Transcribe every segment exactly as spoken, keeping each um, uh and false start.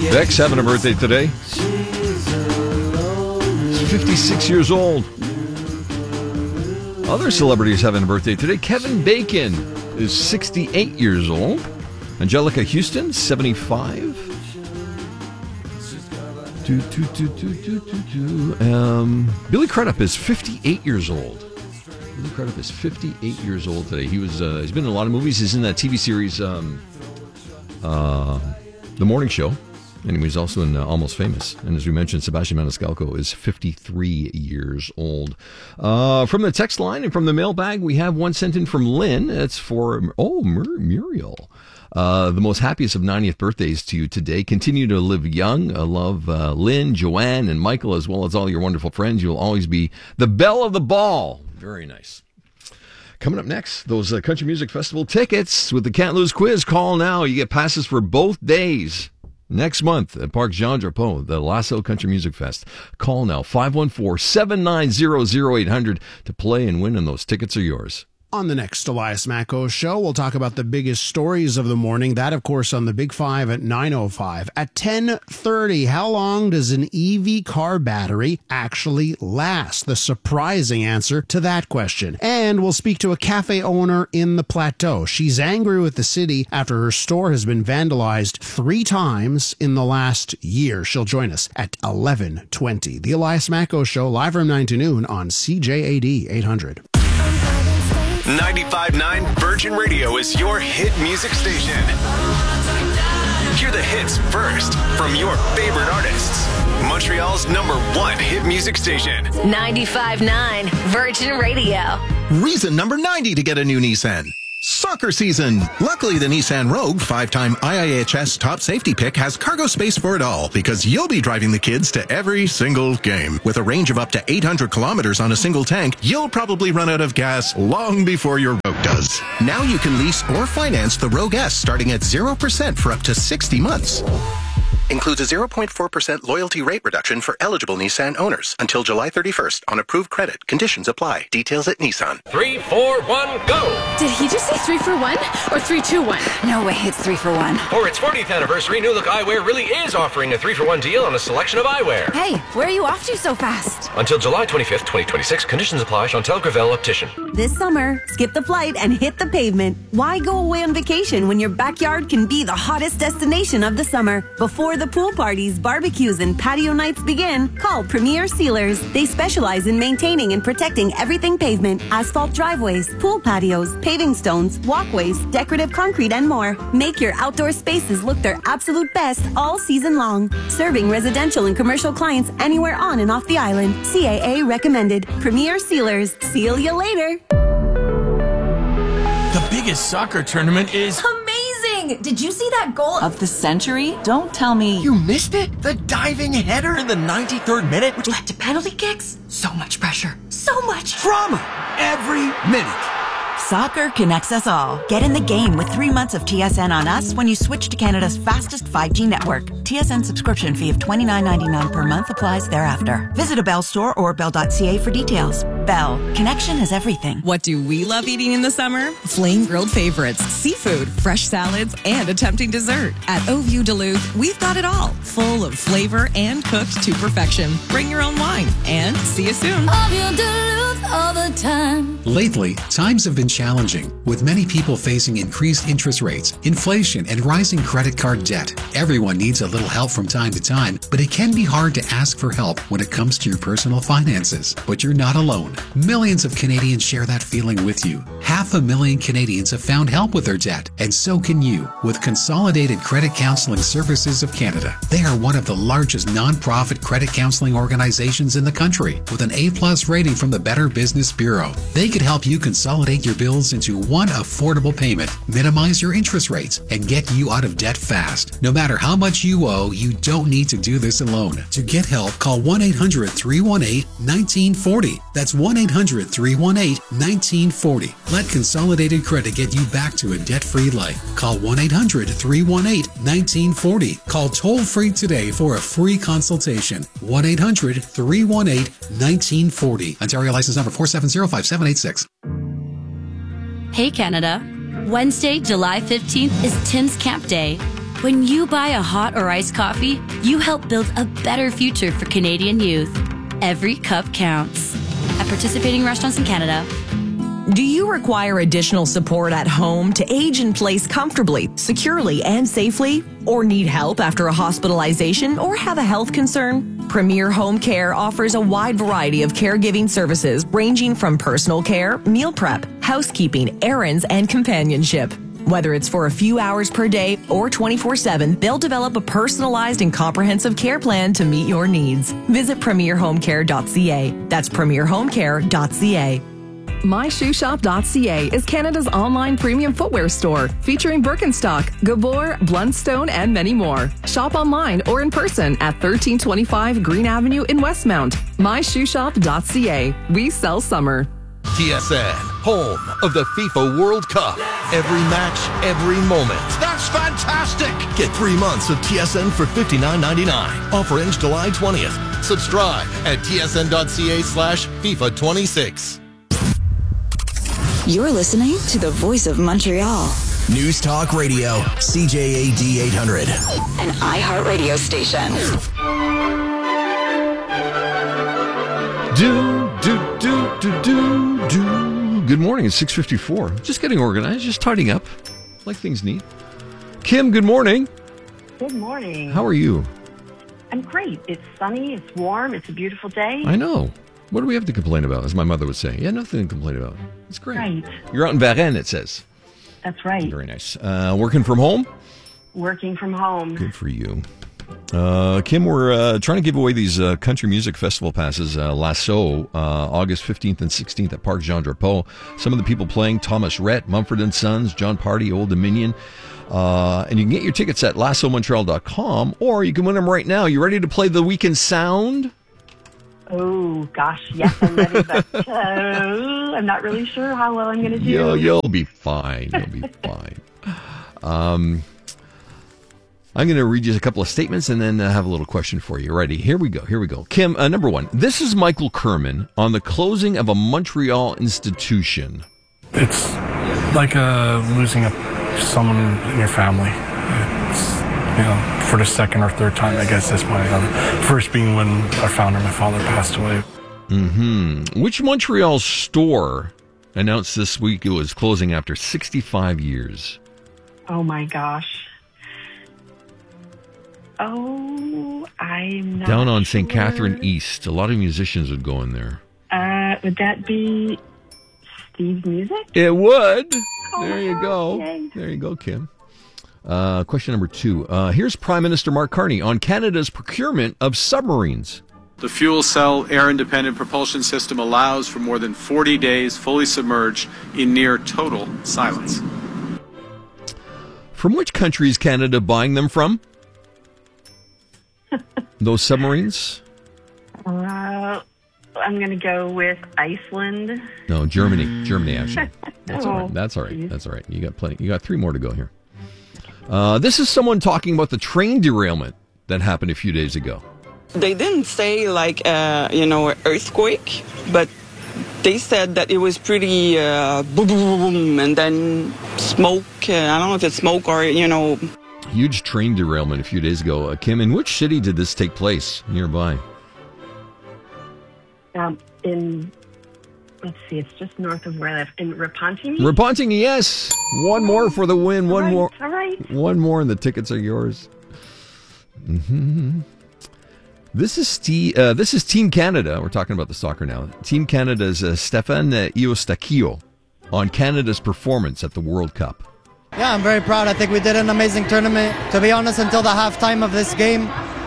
Beck's having a birthday today. He's fifty-six years old. Other celebrities having a birthday today. Kevin Bacon is sixty-eight years old. Angelica Houston, seventy-five. Do, do, do, do, do, do, do. Um, Billy Crudup is fifty-eight years old. Billy Crudup is fifty-eight years old today. He was, uh, he's been in a lot of movies. He's in that T V series, um, uh, The Morning Show. And he was also in uh, Almost Famous. And as we mentioned, Sebastian Maniscalco is fifty-three years old. Uh, from the text line and from the mailbag, we have one sent in from Lynn. It's for, oh, Mur- Muriel. Uh, the most happiest of ninetieth birthdays to you today. Continue to live young. I love uh, Lynn, Joanne, and Michael, as well as all your wonderful friends. You'll always be the belle of the ball. Very nice. Coming up next, those uh, Country Music Festival tickets with the Can't Lose quiz. Call now. You get passes for both days. Next month at Parc Jean Drapeau, the Lasso Country Music Fest. Call now, five one four, seven nine zero, zero eight hundred to play and win, and those tickets are yours. On the next Elias Macko show, we'll talk about the biggest stories of the morning. That, of course, on the Big Five at nine oh five. At ten thirty, how long does an E V car battery actually last? The surprising answer to that question. And we'll speak to a cafe owner in the Plateau. She's angry with the city after her store has been vandalized three times in the last year. She'll join us at eleven twenty. The Elias Macko show, live from nine to noon on C J A D eight hundred. ninety-five point nine Virgin Radio is your hit music station. Hear the hits first from your favorite artists. Montreal's number one hit music station. ninety-five point nine Virgin Radio. Reason number ninety to get a new Nissan. Soccer season. Luckily, the Nissan Rogue, five-time I I H S top safety pick, has cargo space for it all, because you'll be driving the kids to every single game. With a range of up to eight hundred kilometers on a single tank, you'll probably run out of gas long before your Rogue does. Now you can lease or finance the Rogue S starting at zero percent for up to sixty months. Includes a zero point four percent loyalty rate reduction for eligible Nissan owners until July thirty-first on approved credit. Conditions apply. Details at Nissan. Three, four, one, go! Did he just say three for one or three, two, one? No way, it's three for one. For its fortieth anniversary, New Look Eyewear really is offering a three for one deal on a selection of eyewear. Hey, where are you off to so fast? Until July twenty-fifth, twenty twenty-six. Conditions apply. Chantel Gravel, Optician. This summer, skip the flight and hit the pavement. Why go away on vacation when your backyard can be the hottest destination of the summer? Before the pool parties, barbecues, and patio nights begin, call Premier Sealers. They specialize in maintaining and protecting everything pavement, asphalt driveways, pool patios, paving stones, walkways, decorative concrete, and more. Make your outdoor spaces look their absolute best all season long. Serving residential and commercial clients anywhere on and off the island. C A A recommended. Premier Sealers. Seal you later. The biggest soccer tournament is amazing! Did you see that goal of the century? Don't tell me you missed it. The diving header in the ninety-third minute, which led to penalty kicks. So much pressure. So much drama every minute. Soccer connects us all. Get in the game with three months of T S N on us when you switch to Canada's fastest five G network. T S N subscription fee of twenty-nine ninety-nine per month applies thereafter. Visit a Bell store or bell dot c a for details. Bell. Connection is everything. What do we love eating in the summer? Flame grilled favorites, seafood, fresh salads, and a tempting dessert. At Au View Duluth, we've got it all. Full of flavor and cooked to perfection. Bring your own wine and see you soon. Au View Duluth all the time. Lately, times have been challenging, with many people facing increased interest rates, inflation, and rising credit card debt. Everyone needs a little help from time to time, but it can be hard to ask for help when it comes to your personal finances. But you're not alone. Millions of Canadians share that feeling with you. Half a million Canadians have found help with their debt, and so can you with Consolidated Credit Counseling Services of Canada. They are one of the largest non-profit credit counseling organizations in the country, with an A-plus rating from the Better Business Bureau. They could help you consolidate your bills into one affordable payment, minimize your interest rates, and get you out of debt fast. No matter how much you owe, you don't need to do this alone. To get help, call one eight hundred, three one eight, one nine four zero. That's one eight hundred, three one eight, one nine four zero. Let Consolidated Credit get you back to a debt-free life. Call one eight hundred, three one eight, one nine four zero. Call toll-free today for a free consultation. one eight hundred, three one eight, one nine four zero. Ontario license number four seven zero, five seven eight six. Hey Canada, Wednesday, July fifteenth is Tim's Camp Day. When you buy a hot or iced coffee, you help build a better future for Canadian youth. Every cup counts. At participating restaurants in Canada. Do you require additional support at home to age in place comfortably, securely, and safely? Or need help after a hospitalization or have a health concern? Premier Home Care offers a wide variety of caregiving services ranging from personal care, meal prep, housekeeping, errands, and companionship. Whether it's for a few hours per day or twenty-four seven, they'll develop a personalized and comprehensive care plan to meet your needs. Visit premier home care dot c a. That's premier home care dot c a. my shoe shop dot c a is Canada's online premium footwear store featuring Birkenstock, Gabor, Blundstone, and many more. Shop online or in person at thirteen twenty-five Green Avenue in Westmount. my shoe shop dot c a. We sell summer. T S N, home of the FIFA World Cup. Every match, every moment. That's fantastic! Get three months of T S N for fifty-nine ninety-nine. Offer ends July twentieth. Subscribe at t s n dot c a slash FIFA twenty-six. You're listening to the voice of Montreal. News Talk Radio, C J A D eight hundred. An iHeartRadio station. Do, do, do, do, do, do. Good morning. It's six fifty-four. Just getting organized, just tidying up. Like things neat. Kim, good morning. Good morning. How are you? I'm great. It's sunny. It's warm. It's a beautiful day. I know. What do we have to complain about, as my mother would say? Yeah, nothing to complain about. It's great. Right. You're out in Varennes, it says. That's right. Very nice. Uh, working from home? Working from home. Good for you. Uh, Kim, we're uh, trying to give away these uh, country music festival passes, uh, Lasso, uh, August fifteenth and sixteenth at Parc Jean Drapeau. Some of the people playing, Thomas Rhett, Mumford and Sons, John Party, Old Dominion. Uh, and you can get your tickets at lasso montreal dot com, or you can win them right now. You ready to play the Weekend Sound? Oh, gosh, yes, I'm ready, but uh, I'm not really sure how well I'm going to do. You'll, you'll be fine. You'll be fine. Um, I'm going to read you a couple of statements and then uh, have a little question for you. Ready? Here we go. Here we go. Kim, uh, number one. This is Michael Kerman on the closing of a Montreal institution. It's like uh, losing a, someone in your family. It's, you know, for the second or third time, I guess that's my um, first being when our founder, my father, passed away. Mm-hmm. Which Montreal store announced this week it was closing after sixty-five years? Oh, my gosh. Oh, I'm not Down on sure. Saint Catherine East. A lot of musicians would go in there. Uh, would that be Steve's Music? It would. Oh, there you go. Yay. There you go, Kim. Uh, question number two. Uh, here's Prime Minister Mark Carney on Canada's procurement of submarines. The fuel cell air-independent propulsion system allows for more than forty days fully submerged in near total silence. From which country is Canada buying them from? Those submarines? Uh, I'm going to go with Iceland. No, Germany. Germany, actually. That's Oh, all right. That's all right. That's all right. You got plenty. You got three more to go here. Uh, this is someone talking about the train derailment that happened a few days ago. They didn't say like, uh, you know, earthquake, but they said that it was pretty uh, boom, boom, boom, and then smoke. Uh, I don't know if it's smoke or, you know. Huge train derailment a few days ago. Uh, Kim, in which city did this take place nearby? Um, in, let's see, it's just north of where I live. In Repentigny? Repentigny, yes. One more for the win. One All right, more. all right. One more, and the tickets are yours. Mm-hmm. This is T, uh, this is Team Canada. We're talking about the soccer now. Team Canada's uh, Stefan uh, Eustachio on Canada's performance at the World Cup. Yeah, I'm very proud. I think we did an amazing tournament. To be honest, until the halftime of this game,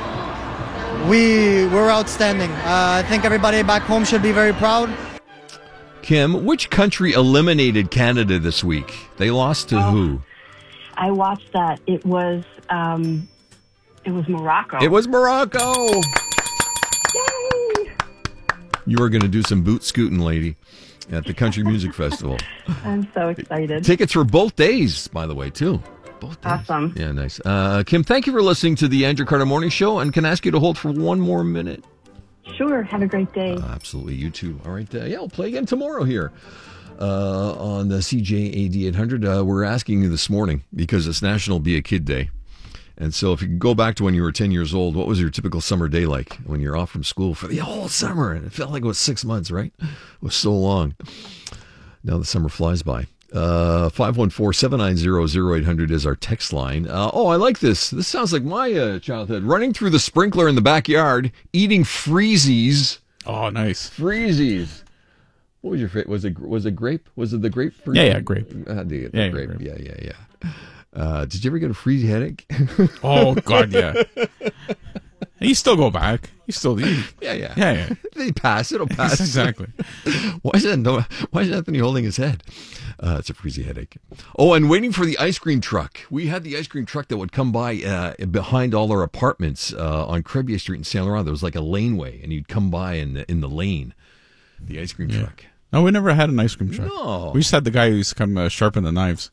we were outstanding. Uh, I think everybody back home should be very proud. Kim, which country eliminated Canada this week? They lost to Oh. who? I watched that. It was, um, it was Morocco. It was Morocco. Yay! You are going to do some boot scooting, lady, at the Country Music Festival. I'm so excited. Tickets for both days, by the way, too. Both days. Awesome. Yeah, nice. Uh, Kim, thank you for listening to the Andrew Carter Morning Show, and can I ask you to hold for one more minute? Sure. Have a great day. Uh, absolutely. You too. All right. Uh, yeah, we'll play again tomorrow here uh, on the C J A D eight hundred. Uh, we're asking you this morning, because it's National Be a Kid Day, And so if you could go back to when you were ten years old, what was your typical summer day like when you're off from school for the whole summer? And it felt like it was six months, right? It was so long. Now the summer flies by. Uh, five one four, seven nine zero, zero eight hundred is our text line. Uh, oh, I like this. This sounds like my uh, childhood. Running through the sprinkler in the backyard, eating freezies. Oh, nice. Freezies. What was your favorite? Was it, was it grape? Was it the grape? Fruit? Yeah, yeah, grape. Uh, the, the yeah, grape. grape. Yeah, yeah, yeah. Uh, did you ever get a freezy headache? Oh, God, yeah. You still go back. You still you, yeah, yeah, yeah, yeah. They pass. It'll pass. Exactly. Why is that? No. Why is Anthony holding his head? Uh, it's a freezy headache. Oh, and waiting for the ice cream truck. We had the ice cream truck that would come by uh, behind all our apartments uh, on Crebier Street in Saint Laurent. There was like a laneway, and you'd come by in the, in the lane. The ice cream yeah. truck. No, we never had an ice cream truck. No. We just had the guy who used to come uh, sharpen the knives.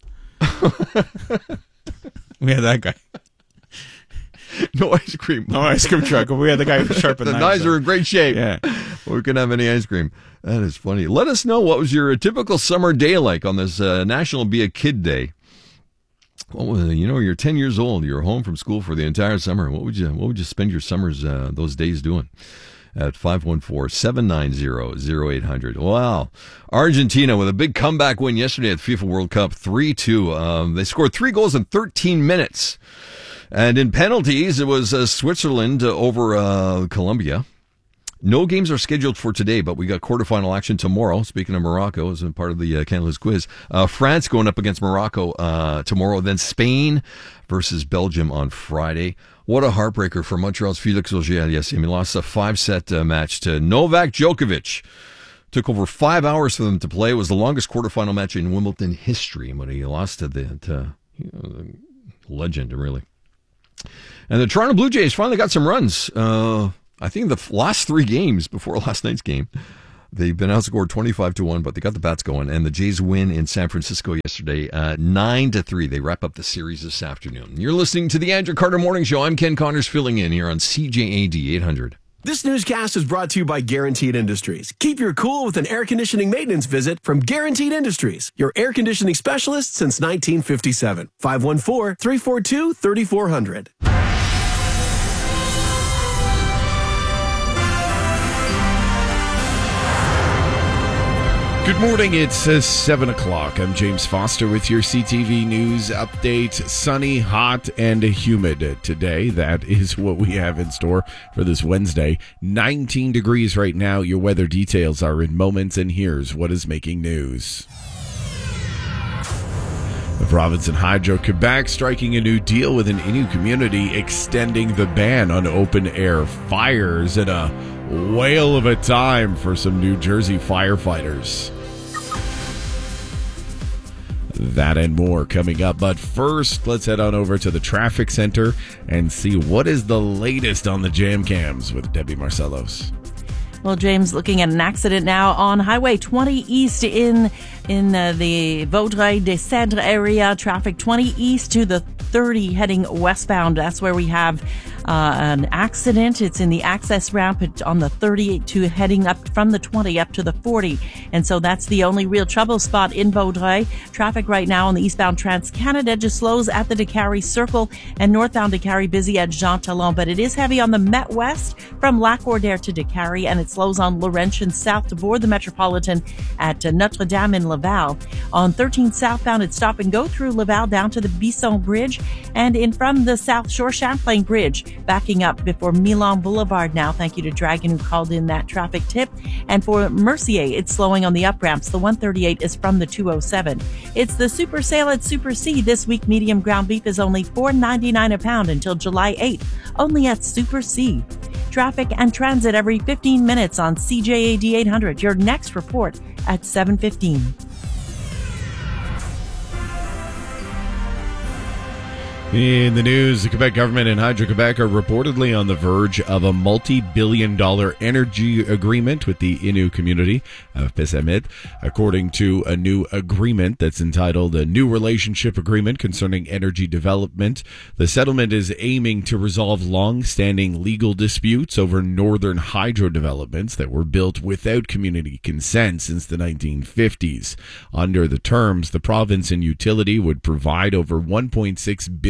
We had that guy. No ice cream. No ice cream truck. We had the guy who sharpened the knives. The knives are in great shape. Yeah. We couldn't have any ice cream. That is funny. Let us know, what was your typical summer day like on this uh, National Be a Kid Day? What was, you know, you're ten years old. You're home from school for the entire summer. What would you What would you spend your summers, uh, those days doing? At five one four, seven nine zero, zero eight hundred. Wow. Argentina with a big comeback win yesterday at FIFA World Cup, three two. Um, they scored three goals in thirteen minutes. And in penalties, it was uh, Switzerland uh, over uh, Colombia. No games are scheduled for today, but we got quarterfinal action tomorrow. Speaking of Morocco, as a part of the uh, Canada's quiz. Uh, France going up against Morocco uh, tomorrow. Then Spain versus Belgium on Friday. What a heartbreaker for Montreal's Felix Auger-Aliassime. He lost a five-set uh, match to Novak Djokovic. Took over five hours for them to play. It was the longest quarterfinal match in Wimbledon history, but he lost to the, to, you know, the legend, really. And the Toronto Blue Jays finally got some runs. Uh, I think the last three games before last night's game, they've been outscored twenty-five to one, but they got the bats going. And the Jays win in San Francisco yesterday, uh, nine to three. They wrap up the series this afternoon. You're listening to the Andrew Carter Morning Show. I'm Ken Connors filling in here on C J A D eight hundred. This newscast is brought to you by Guaranteed Industries. Keep your cool with an air conditioning maintenance visit from Guaranteed Industries, your air conditioning specialist since nineteen fifty-seven. five one four, three four two, three four zero zero. Good morning, it's uh, seven o'clock. I'm James Foster with your C T V News update. Sunny, hot, and humid today. That is what we have in store for this Wednesday. nineteen degrees right now. Your weather details are in moments, and here's what is making news. The province and Hydro-Quebec striking a new deal with an Innu community, extending the ban on open-air fires in a whale of a time for some New Jersey firefighters. That and more coming up. But first, let's head on over to the traffic center and see what is the latest on the jam cams with Debbie Marcellos. Well, James, looking at an accident now on Highway twenty East in in uh, the Vaudreuil-des-Cedres area. Traffic twenty East to the thirty heading westbound. That's where we have uh, an accident. It's in the access ramp on the thirty to heading up from the twenty up to the forty. And so that's the only real trouble spot in Vaudreuil. Traffic right now on the eastbound Trans-Canada just slows at the Décarie Circle, and northbound Décarie busy at Jean Talon. But it is heavy on the Met West from Lac-Ordère to Décarie, and it slows on Laurentian south to board the Metropolitan at uh, Notre-Dame in Laval. On thirteen southbound, it's stop and go through Laval down to the Bisson Bridge, and in from the South Shore Champlain Bridge, backing up before Milan Boulevard now. Thank you to Dragon who called in that traffic tip. And for Mercier, it's slowing on the up ramps. The one thirty-eight is from the two oh seven. It's the super sale at Super C. This week, medium ground beef is only four ninety-nine a pound until July eighth, only at Super C. Traffic and transit every fifteen minutes on C J A D eight hundred. Your next report at seven fifteen. In the news, the Quebec government and Hydro-Quebec are reportedly on the verge of a multi-billion dollar energy agreement with the Innu community of Pessamit, according to a new agreement that's entitled a New Relationship Agreement Concerning Energy Development. The settlement is aiming to resolve long-standing legal disputes over northern hydro developments that were built without community consent since the nineteen fifties. Under the terms, the province and utility would provide over one point six billion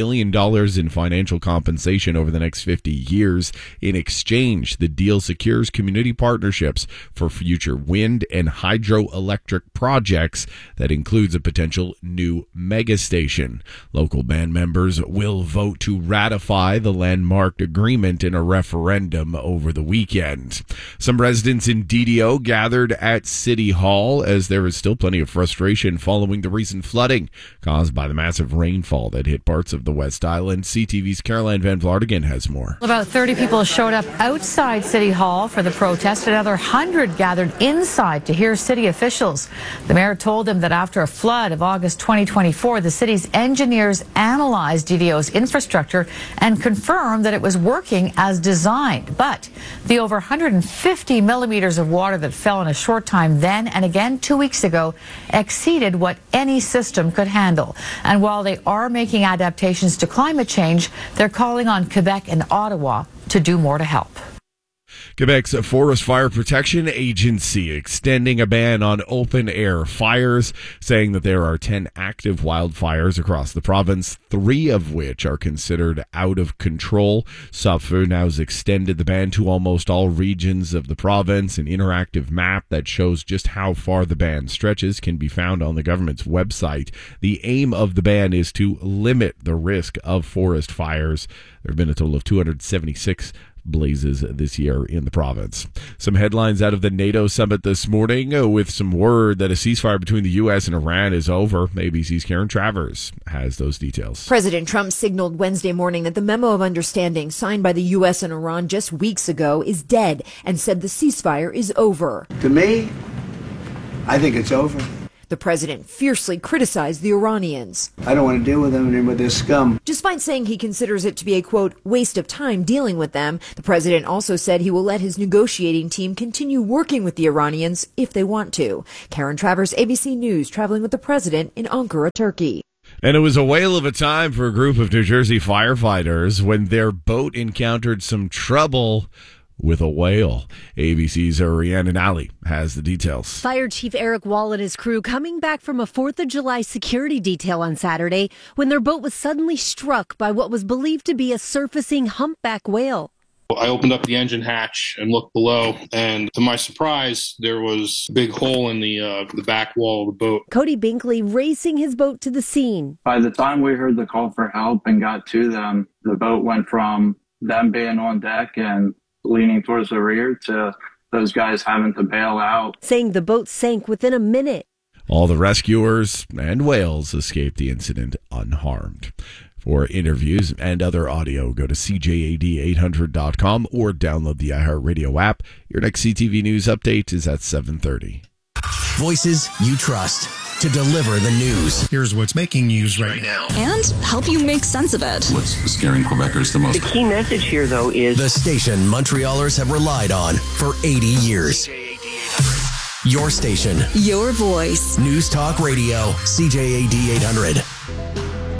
billion dollars in financial compensation over the next fifty years. In exchange, the deal secures community partnerships for future wind and hydroelectric projects that includes a potential new mega station. Local band members will vote to ratify the landmark agreement in a referendum over the weekend. Some residents in D D O gathered at City Hall as there is still plenty of frustration following the recent flooding caused by the massive rainfall that hit parts of the West Island. C T V's Caroline Van Vlaardingen has more. About thirty people showed up outside City Hall for the protest. Another one hundred gathered inside to hear city officials. The mayor told them that after a flood of August twenty twenty-four, the city's engineers analyzed D D O's infrastructure and confirmed that it was working as designed. But the over one hundred fifty millimeters of water that fell in a short time then and again two weeks ago exceeded what any system could handle. And while they are making adaptations to climate change, they're calling on Quebec and Ottawa to do more to help. Quebec's Forest Fire Protection Agency extending a ban on open-air fires, saying that there are ten active wildfires across the province, three of which are considered out of control. Sopfeu now has extended the ban to almost all regions of the province. An interactive map that shows just how far the ban stretches can be found on the government's website. The aim of the ban is to limit the risk of forest fires. There have been a total of two hundred seventy-six blazes this year in the province. Some headlines out of the NATO summit this morning uh, with some word that a ceasefire between the U S and Iran is over. A B C's Karen Travers has those details. President Trump signaled Wednesday morning that the memo of understanding signed by the U S and Iran just weeks ago is dead and said the ceasefire is over. To me, I think it's over. The president fiercely criticized the Iranians. I don't want to deal with them and with this scum. Despite saying he considers it to be a, quote, waste of time dealing with them, the president also said he will let his negotiating team continue working with the Iranians if they want to. Karen Travers, A B C News, traveling with the president in Ankara, Turkey. And it was a whale of a time for a group of New Jersey firefighters when their boat encountered some trouble with a whale. A B C's Rhiannon Alley has the details. Fire Chief Eric Wall and his crew coming back from a fourth of July security detail on Saturday when their boat was suddenly struck by what was believed to be a surfacing humpback whale. I opened up the engine hatch and looked below, and to my surprise, there was a big hole in the uh, the back wall of the boat. Cody Binkley racing his boat to the scene. By the time we heard the call for help and got to them, the boat went from them being on deck and leaning towards the rear to those guys having to bail out. Saying the boat sank within a minute. All the rescuers and whales escaped the incident unharmed. For interviews and other audio, go to C J A D eight hundred dot com or download the iHeartRadio app. Your next C T V News update is at seven thirty. Voices you trust to deliver the news. Here's what's making news right now. And help you make sense of it. What's scaring Quebecers the most? The key message here, though, is the station Montrealers have relied on for eighty years. Your station. Your voice. News Talk Radio, C J A D eight hundred.